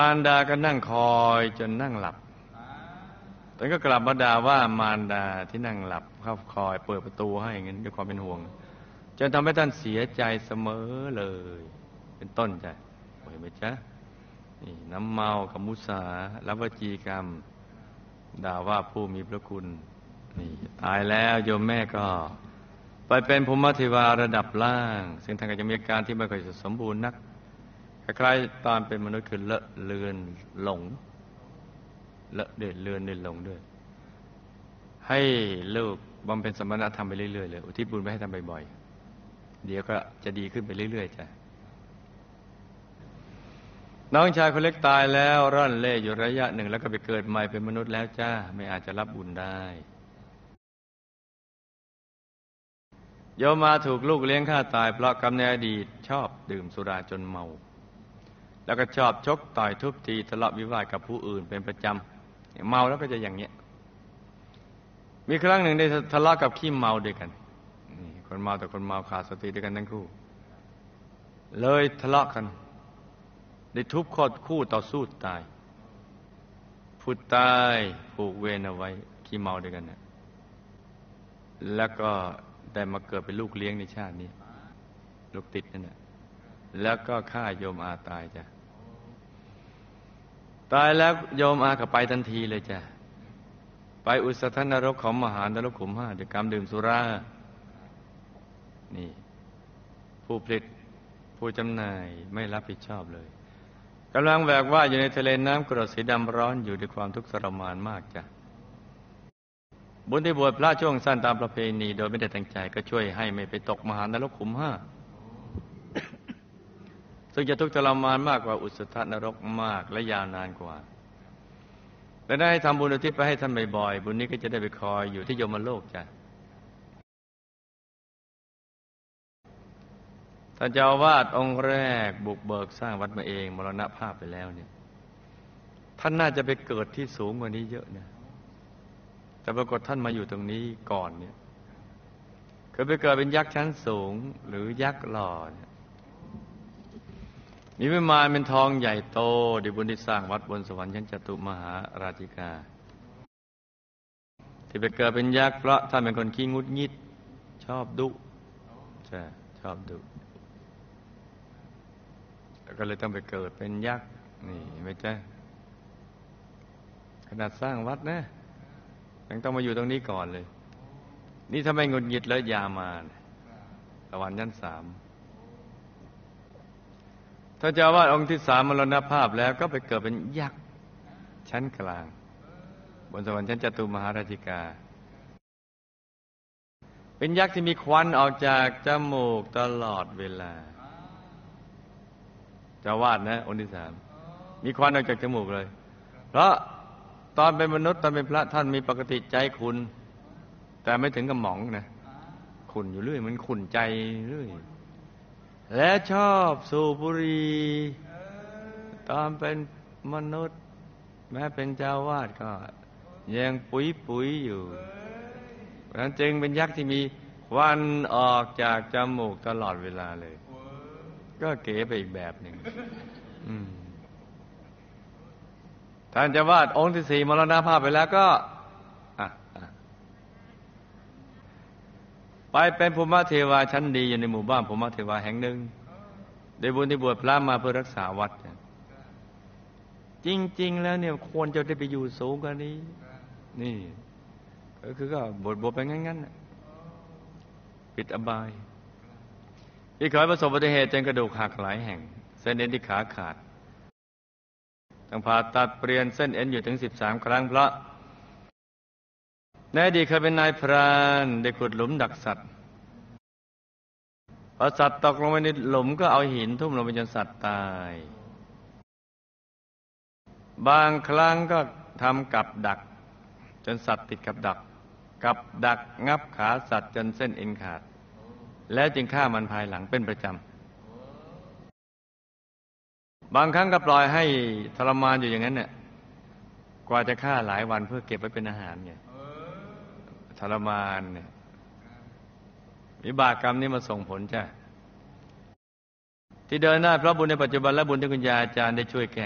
มารดาก็นั่งคอยจนนั่งหลับแต่ก็กลับมาด่าว่ามารดาที่นั่งหลับเข้าคอยเปิดประตูให้อย่างนั้นด้วยความเป็นห่วงจนทำให้ท่านเสียใจเสมอเลยเป็นต้นจ้ะเห็นไหมจ๊ะนี่น้ำเมากับมุสาและวจีกรรมด่าว่าผู้มีพระคุณนี่ตายแล้วโยมแม่ก็ไปเป็นภูมิเทวาระดับล่างซึ่งท่านก็จะมีอาการที่ไม่ค่อยสมบูรณ์นักคล้ายๆตอนเป็นมนุษย์คือเลอะเลือนหลงเลอะเดือดเลือนเดือดหลงด้วยให้ลูกบำเพ็ญสมณธรรมไปเรื่อยๆเลยอุทิศบุญไปให้ทำบ่อยๆเดี๋ยวก็จะดีขึ้นไปเรื่อยๆจ้ะน้องชายคนเล็กตายแล้วร่อนเล่อยู่ระยะหนึ่งแล้วก็ไปเกิดใหม่เป็นมนุษย์แล้วจ้าไม่อาจจะรับบุญได้โยมมาถูกลูกเลี้ยงฆ่าตายเพราะกรรมในอดีตชอบดื่มสุราจนเมาแล้วก็ชอบชกต่อยทุบตีทะเลาะวิวาทกับผู้อื่นเป็นประจำเมาแล้วก็จะอย่างเงี้ยมีครั้งหนึ่งได้ทะเลาะกับขี้เมาด้วยกันคนเมาแต่คนเมาขาดสติด้วยกันทั้งคู่เลยทะเลาะกันได้ทุบคอคู่ต่อสู้ตายผู้ตายผูกเวรเอาไว้ขี้เมาด้วยกันนะแล้วก็ได้มาเกิดเป็นลูกเลี้ยงในชาตินี้ลูกติดนั่นแหละแล้วก็ฆ่าโยมอาตายจ้ะตายแล้วโยมอาก็ไปทันทีเลยจ้ะไปอุสธนรกของมหานรกขุมห้าด้วยกรรมดื่มสุรานี่ผู้ผลิตผู้จำหน่ายไม่รับผิดชอบเลยกำลังแหวกว่ายอยู่ในทะเลน้ำกรดสีดำร้อนอยู่ด้วยความทุกข์ทรมานมากจ้ะบุญที่บวชพระช่วงสั้นตามประเพณีโดยไม่ได้ตั้งใจก็ช่วยให้ไม่ไปตกมหานรกขุมห้า ซึ่งจะทุกข์ทรมานมากกว่าอุสธนรกมากและยาวนานกว่าและได้ทำบุญอุทิศไปให้ท่านบ่อยๆบุญนี้ก็จะได้ไปคอยอยู่ที่ยมโลกจ้ะท่านเจ้าอาวาสองค์แรกบุกเบิกสร้างวัดมาเองมรณภาพไปแล้วเนี่ยท่านน่าจะไปเกิดที่สูงกว่านี้เยอะนะแต่ปรากฏท่านมาอยู่ตรงนี้ก่อนเนี่ยเคยไปเกิดเป็นยักษ์ชั้นสูงหรือยักษ์หล่อเนี่ยมีวิมานเป็นทองใหญ่โตได้บุญที่สร้างวัดบนสวรรค์ชั้นจตุมหาราชิกาที่ไปเกิดเป็นยักษ์เพราะท่านเป็นคนขี้งุดงิดชอบดุใช่ชอบดุก็เลยต้องไปเกิดเป็นยักษ์นี่ไม่ใช่ขนาดสร้างวัดนะยังต้องมาอยู่ตรงนี้ก่อนเลยนี่ถ้าไม่งุดหงิดแล้วยามาสวรรค์ชั้นสามถ้าเจ้าอาวาสองค์ที่สามมรณภาพแล้วก็ไปเกิดเป็นยักษ์ชั้นกลางบนสวรรค์ชั้นจตุมหาราชิกาเป็นยักษ์ที่มีควันออกจากจมูกตลอดเวลาเจ้าอาวาสนะองค์ที่สามมีควันออกจากจมูกเลยเพราะตอนเป็นมนุษย์ตอนเป็นพระท่านมีปกติใจขุ่นแต่ไม่ถึงกับหมองนะขุ่นอยู่เรื่อยมันขุ่นใจเรื่อยและชอบสูบบุหรี่ตอนเป็นมนุษย์แม้เป็นเจ้าวาดก็ยังปุ๋ยอยู่เพราะฉะนั้นจึงเป็นยักษ์ที่มีควันออกจากจมูกตลอดเวลาเลยก็เก๋ไปอีกแบบหนึ่งท่านเจ้าวาดองค์ที่สี่มรณภาพไปแล้วก็ไปเป็นภูมิเทวาชั้นดีอยู่ในหมู่บ้านภูมิเทวาแห่งหนึ่งได้บุญที่บวชพระมาเพื่อรักษาวัดจริงๆแล้วเนี่ยควรจะได้ไปอยู่สูงกว่านี้นี่ก็บวชไปงั้นๆปิดอบายที่เคยประสบอุบัติเหตุจนกระดูกหักหลายแห่งเส้นเอ็นที่ขาขาดต้องผ่าตัดเปลี่ยนเส้นเอ็นอยู่ถึง13 ครั้งเพราะในอดีตเคยเป็นนายพรานได้ขุดหลุมดักสัตว์พอสัตว์ตกลงไปในหลุมก็เอาหินทุ่มลงไปจนสัตว์ตายบางครั้งก็ทำกับดักจนสัตว์ติดกับดักงับขาสัตว์จนเส้นเอ็นขาดแล้วจึงฆ่ามันภายหลังเป็นประจำบางครั้งก็ปล่อยให้ทรมานอยู่อย่างนั้นเนี่ยกว่าจะฆ่าหลายวันเพื่อเก็บไว้เป็นอาหารไงทรมานเนี่ยวิบากกรรมนี้มาส่งผลจ้ะที่เดินหน้าเพราะบุญในปัจจุบันและบุญที่คุณยายอาจารย์ได้ช่วยแก้